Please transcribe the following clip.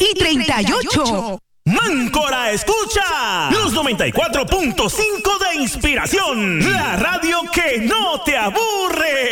1:38. Máncora escucha los 94.5 de Inspiración, la radio que no te aburre.